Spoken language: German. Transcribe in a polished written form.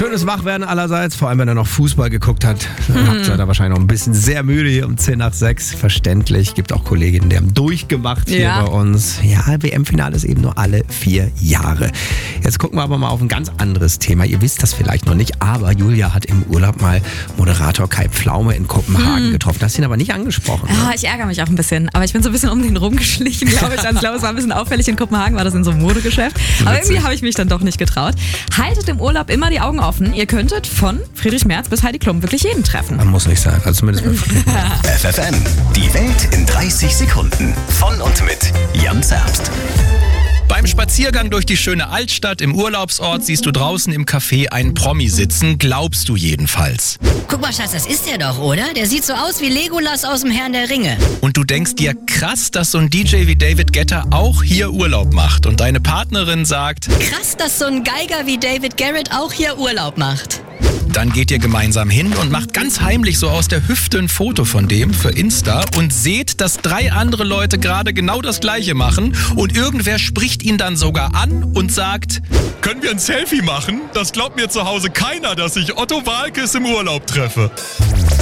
Schönes Wachwerden allerseits, vor allem wenn er noch Fußball geguckt hat. Seid ihr wahrscheinlich noch ein bisschen sehr müde hier um 10:10. Verständlich. Gibt auch Kolleginnen, die haben durchgemacht hier bei uns. Ja, WM-Finale ist eben nur alle 4 Jahre. Jetzt gucken wir aber mal auf ein ganz anderes Thema. Ihr wisst das vielleicht noch nicht, aber Julia hat im Urlaub mal Moderator Kai Pflaume in Kopenhagen getroffen. Hast ihn aber nicht angesprochen. Ja, ich ärgere mich auch ein bisschen. Aber ich bin so ein bisschen um den rumgeschlichen, glaube ich. Also ich glaube, es war ein bisschen auffällig. In Kopenhagen war das in so einem Modegeschäft. Aber irgendwie habe ich mich dann doch nicht getraut. Haltet im Urlaub immer die Augen offen. Ihr könntet von Friedrich Merz bis Heidi Klum wirklich jeden treffen. Man muss nicht sein, also zumindest bei Friedrich Merz. FFN, die Welt in 30 Sekunden. Von und mit Jan Zerbst. Beim Spaziergang durch die schöne Altstadt im Urlaubsort siehst du draußen im Café einen Promi sitzen, glaubst du jedenfalls. Guck mal, Schatz, das ist der doch, oder? Der sieht so aus wie Legolas aus dem Herrn der Ringe. Und du denkst dir, krass, dass so ein DJ wie David Guetta auch hier Urlaub macht. Und deine Partnerin sagt, Krass, dass so ein Geiger wie David Garrett auch hier Urlaub macht. dann geht ihr gemeinsam hin und macht ganz heimlich so aus der Hüfte ein Foto von dem für Insta und seht, dass 3 andere Leute gerade genau das Gleiche machen und irgendwer spricht ihn dann sogar an und sagt, können wir ein Selfie machen? Das glaubt mir zu Hause keiner, dass ich Otto Waalkes im Urlaub treffe.